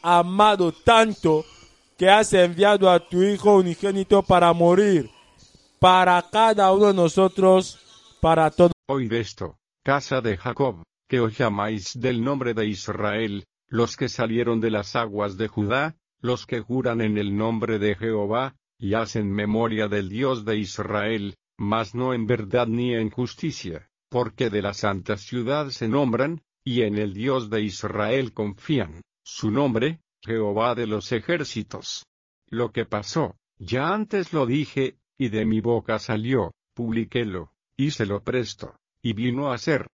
amado tanto que has enviado a tu Hijo unigénito para morir para cada uno de nosotros, para todos. Oíd esto, casa de Jacob, que os llamáis del nombre de Israel, los que salieron de las aguas de Judá, los que juran en el nombre de Jehová, y hacen memoria del Dios de Israel, mas no en verdad ni en justicia, porque de la santa ciudad se nombran, y en el Dios de Israel confían, su nombre, Jehová de los ejércitos. Lo que pasó, ya antes lo dije, y de mi boca salió, publiquélo, hícelo presto, y vino a ser,